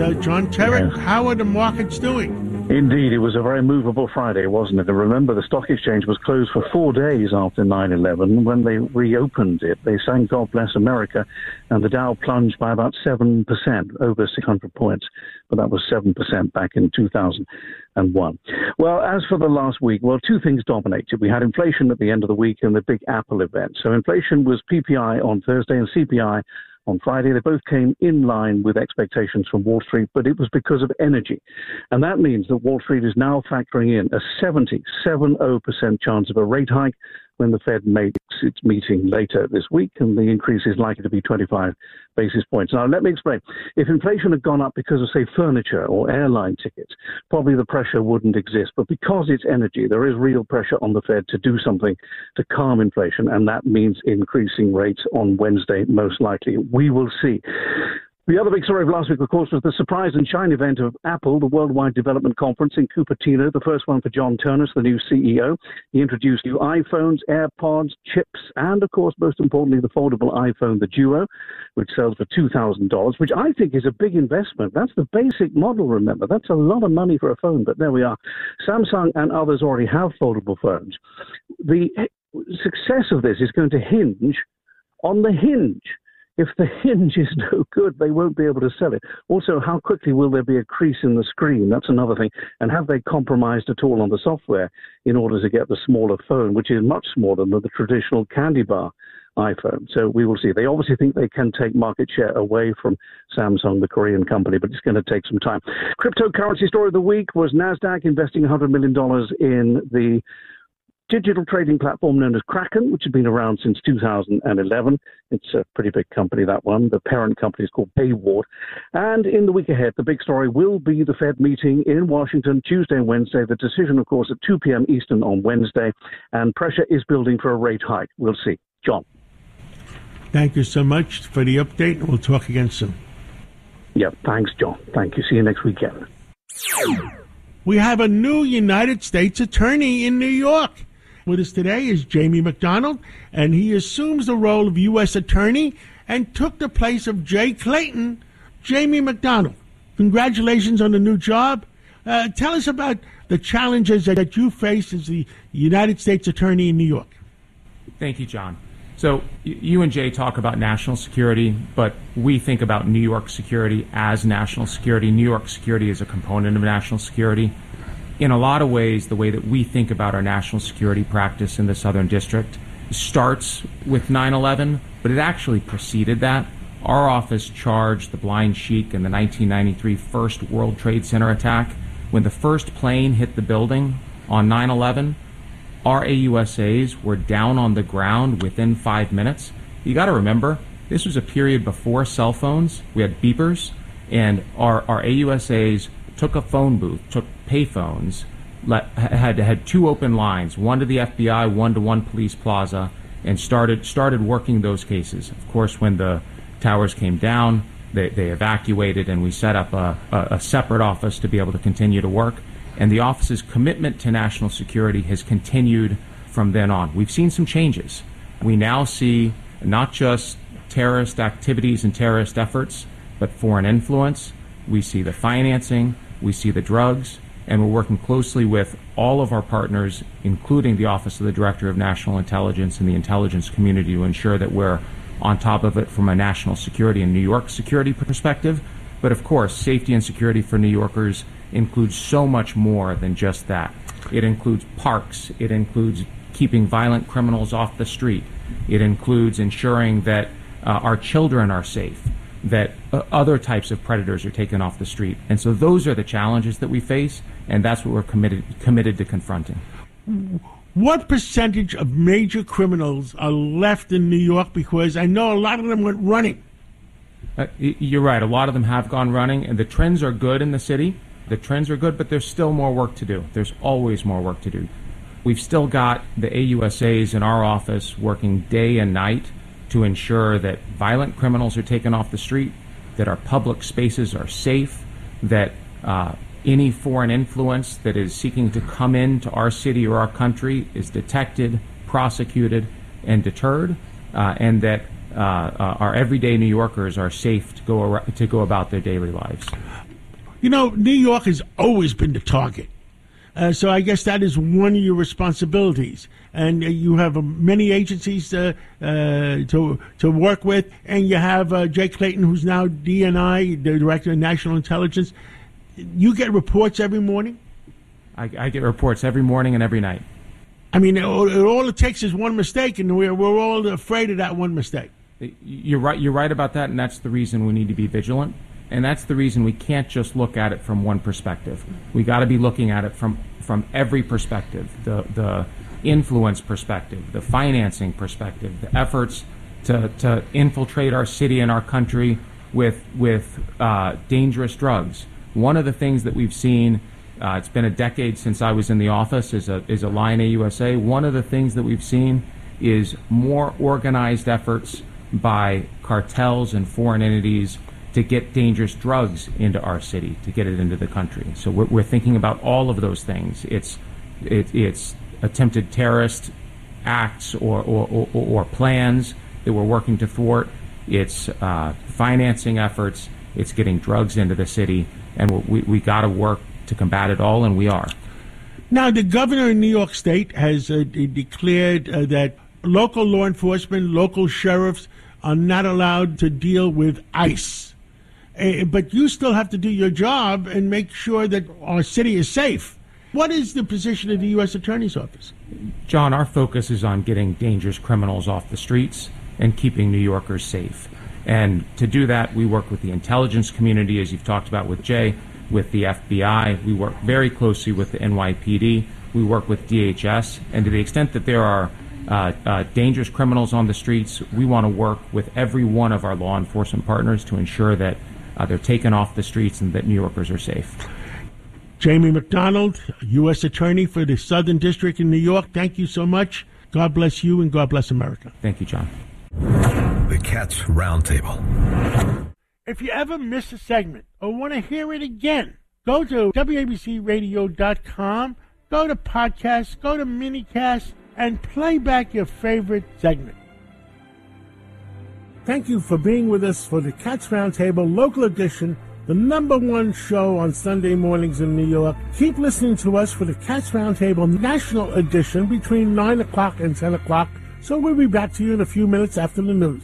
John Terrick. How are the markets doing? Indeed, it was a very movable Friday, wasn't it? And remember, the stock exchange was closed for 4 days after 9/11. When they reopened it, they sang God Bless America, and the Dow plunged by about 7%, over 600 points. But that was 7% back in 2001. Well, as for the last week, well, two things dominated. We had inflation at the end of the week and the big Apple event. So inflation was PPI on Thursday and CPI on Friday. They both came in line with expectations from Wall Street, but it was because of energy. And that means that Wall Street is now factoring in a 70% chance of a rate hike when the Fed makes its meeting later this week, and the increase is likely to be 25 basis points. Now, let me explain. If inflation had gone up because of, say, furniture or airline tickets, probably the pressure wouldn't exist. But because it's energy, there is real pressure on the Fed to do something to calm inflation, and that means increasing rates on Wednesday, most likely. We will see. The other big story of last week, of course, was the surprise and shine event of Apple, the Worldwide Development Conference in Cupertino, the first one for John Ternus, the new CEO. He introduced new iPhones, AirPods, chips, and, of course, most importantly, the foldable iPhone, the Duo, which sells for $2,000, which I think is a big investment. That's the basic model, remember. That's a lot of money for a phone, but there we are. Samsung and others already have foldable phones. The success of this is going to hinge on the hinge. If the hinge is no good, they won't be able to sell it. Also, how quickly will there be a crease in the screen? That's another thing. And have they compromised at all on the software in order to get the smaller phone, which is much smaller than the traditional candy bar iPhone? So we will see. They obviously think they can take market share away from Samsung, the Korean company, but it's going to take some time. Cryptocurrency story of the week was NASDAQ investing $100 million in the digital trading platform known as Kraken, which has been around since 2011. It's a pretty big company, that one. The parent company is called Payward. And in the week ahead, the big story will be the Fed meeting in Washington Tuesday and Wednesday. The decision, of course, at 2 p.m. Eastern on Wednesday. And pressure is building for a rate hike. We'll see. John. Thank you so much for the update, and we'll talk again soon. Yeah, thanks, John. Thank you. See you next weekend. We have a new United States attorney in New York. With us today is Jamie McDonald, and he assumes the role of U.S. Attorney and took the place of Jay Clayton. Jamie McDonald, congratulations on the new job. Tell us about the challenges that you face as the United States Attorney in New York. Thank you, John. So you and Jay talk about national security, but we think about New York security as national security. New York security is a component of national security. In a lot of ways, the way that we think about our national security practice in the Southern District starts with 9/11, but it actually preceded that. Our office charged the Blind Sheik in the 1993 first World Trade Center attack. When the first plane hit the building on 9/11, our AUSAs were down on the ground within 5 minutes. You got to remember, this was a period before cell phones. We had beepers, and our AUSAs took a phone booth, took payphones, had two open lines, one to the FBI, one to One Police Plaza, and started working those cases. Of course, when the towers came down, they evacuated, and we set up a separate office to be able to continue to work. And the office's commitment to national security has continued from then on. We've seen some changes. We now see not just terrorist activities and terrorist efforts, but foreign influence. We see the financing, we see the drugs, and we're working closely with all of our partners, including the Office of the Director of National Intelligence and the intelligence community, to ensure that we're on top of it from a national security and New York security perspective. But of course, safety and security for New Yorkers includes so much more than just that. It includes parks. It includes keeping violent criminals off the street. It includes ensuring that our children are safe, that other types of predators are taken off the street. And so those are the challenges that we face, and that's what we're committed to confronting. What percentage of major criminals are left in New York? Because I know a lot of them went running. You're right. A lot of them have gone running, and the trends are good in the city. The trends are good, but there's still more work to do. There's always more work to do. We've still got the AUSAs in our office working day and night to ensure that violent criminals are taken off the street, that our public spaces are safe, that any foreign influence that is seeking to come into our city or our country is detected, prosecuted, and deterred, and that our everyday New Yorkers are safe to go about their daily lives. You know, New York has always been the target. So I guess that is one of your responsibilities. And you have many agencies to work with. And you have Jay Clayton, who's now DNI, the Director of National Intelligence. You get reports every morning? I get reports every morning and every night. I mean, all it takes is one mistake, and we're all afraid of that one mistake. You're right. You're right about that, and that's the reason we need to be vigilant. And that's the reason we can't just look at it from one perspective. We got to be looking at it from every perspective: the influence perspective, the financing perspective, the efforts to infiltrate our city and our country with dangerous drugs. One of the things that we've seen, it's been a decade since I was in the office as a Line AUSA. One of the things that we've seen is more organized efforts by cartels and foreign entities to get dangerous drugs into our city, to get it into the country. So we're thinking about all of those things. It's attempted terrorist acts or plans that we're working to thwart. It's financing efforts. It's getting drugs into the city, and we got to work to combat it all, and we are. Now, the governor in New York State has declared that local law enforcement, local sheriffs are not allowed to deal with ICE. But you still have to do your job and make sure that our city is safe. What is the position of the U.S. Attorney's Office? John, our focus is on getting dangerous criminals off the streets and keeping New Yorkers safe. And to do that, we work with the intelligence community, as you've talked about with Jay, with the FBI. We work very closely with the NYPD. We work with DHS. And to the extent that there are dangerous criminals on the streets, we want to work with every one of our law enforcement partners to ensure that they're taken off the streets and that New Yorkers are safe. Jamie McDonald, U.S. Attorney for the Southern District in New York, thank you so much. God bless you and God bless America. Thank you, John. The Cats Roundtable. If you ever miss a segment or want to hear it again, go to WABCRadio.com, go to podcasts, go to minicast, and play back your favorite segment. Thank you for being with us for the Cats Roundtable Local Edition, the #1 show on Sunday mornings in New York. Keep listening to us for the Cats Roundtable National Edition between 9 o'clock and 10 o'clock. So we'll be back to you in a few minutes after the news.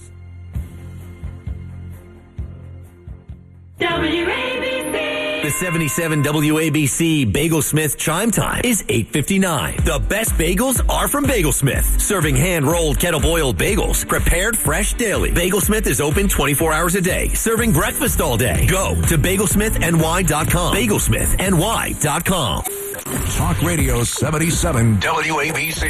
The 77 WABC Bagelsmith chime time is 8:59. The best bagels are from Bagelsmith. Serving hand-rolled, kettle-boiled bagels, prepared fresh daily. Bagelsmith is open 24 hours a day, serving breakfast all day. Go to bagelsmithny.com. Bagelsmithny.com. Talk Radio 77 WABC.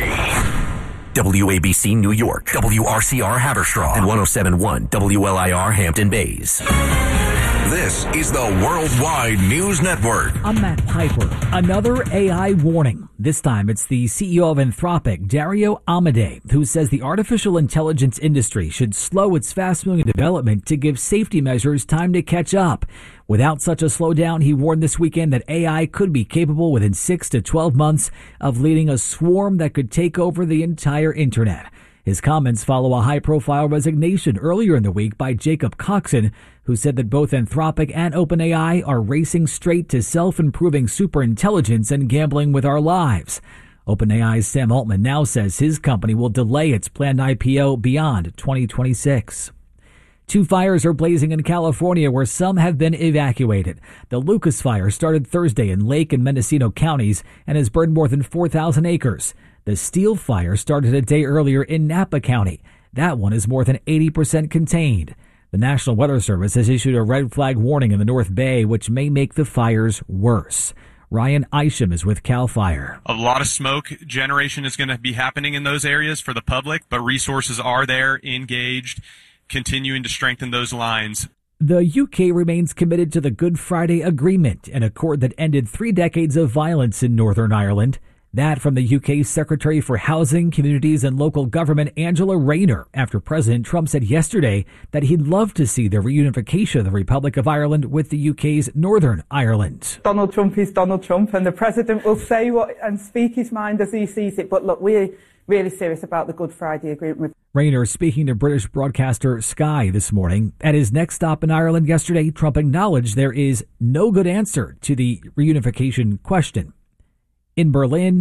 WABC New York, WRCR Haverstraw, and 107.1 WLIR Hampton Bays. This is the Worldwide News Network. I'm Matt Piper. Another AI warning. This time it's the CEO of Anthropic, Dario Amodei, who says the artificial intelligence industry should slow its fast-moving development to give safety measures time to catch up. Without such a slowdown, he warned this weekend that AI could be capable within 6 to 12 months of leading a swarm that could take over the entire internet. His comments follow a high-profile resignation earlier in the week by Jacob Coxon, who said that both Anthropic and OpenAI are racing straight to self-improving superintelligence and gambling with our lives. OpenAI's Sam Altman now says his company will delay its planned IPO beyond 2026. 2 fires are blazing in California where some have been evacuated. The Lucas Fire started Thursday in Lake and Mendocino counties and has burned more than 4,000 acres. The Steel Fire started a day earlier in Napa County. That one is more than 80% contained. The National Weather Service has issued a red flag warning in the North Bay, which may make the fires worse. Ryan Isham is with CAL FIRE. A lot of smoke generation is going to be happening in those areas for the public, but resources are there, engaged, continuing to strengthen those lines. The UK remains committed to the Good Friday Agreement, an accord that ended 3 decades of violence in Northern Ireland. That from the UK's Secretary for Housing, Communities and Local Government, Angela Rayner, after President Trump said yesterday that he'd love to see the reunification of the Republic of Ireland with the UK's Northern Ireland. Donald Trump is Donald Trump, and the President will say what and speak his mind as he sees it. But look, we really serious about the Good Friday Agreement. Rayner speaking to British broadcaster Sky this morning. At his next stop in Ireland yesterday, Trump acknowledged there is no good answer to the reunification question. In Berlin,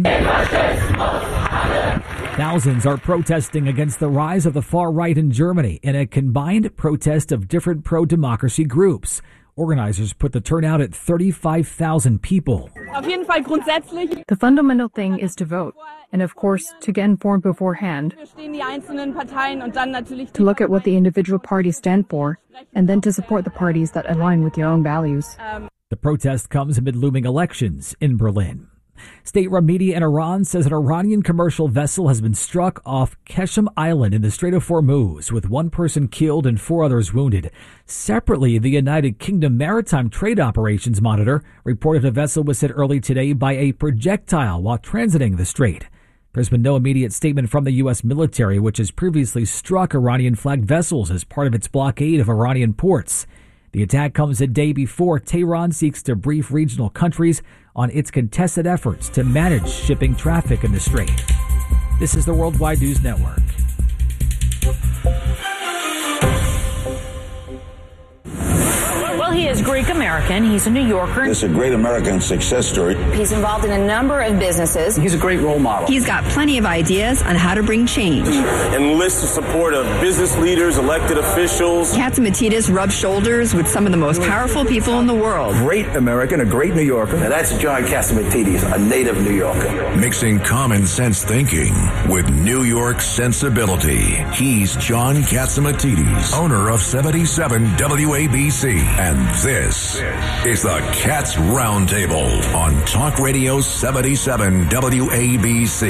thousands are protesting against the rise of the far right in Germany in a combined protest of different pro-democracy groups. Organizers put the turnout at 35,000 people. The fundamental thing is to vote, and of course, to get informed beforehand, to look at what the individual parties stand for, and then to support the parties that align with your own values. The protest comes amid looming elections in Berlin. State-run media in Iran says an Iranian commercial vessel has been struck off Keshem Island in the Strait of Hormuz, with one person killed and 4 others wounded. Separately, the United Kingdom Maritime Trade Operations Monitor reported a vessel was hit early today by a projectile while transiting the strait. There's been no immediate statement from the U.S. military, which has previously struck Iranian-flagged vessels as part of its blockade of Iranian ports. The attack comes a day before Tehran seeks to brief regional countries on its contested efforts to manage shipping traffic in the strait. This is the Worldwide News Network. Well, he is Greek-American. He's a New Yorker. It's a great American success story. He's involved in a number of businesses. He's a great role model. He's got plenty of ideas on how to bring change. Enlist the support of business leaders, elected officials. Catsimatidis rubs shoulders with some of the most powerful people in the world. Great American, a great New Yorker. And that's John Catsimatidis, a native New Yorker. Mixing common sense thinking with New York sensibility. He's John Catsimatidis, owner of 77 WABC. And this is the Cats Roundtable on Talk Radio 77 WABC.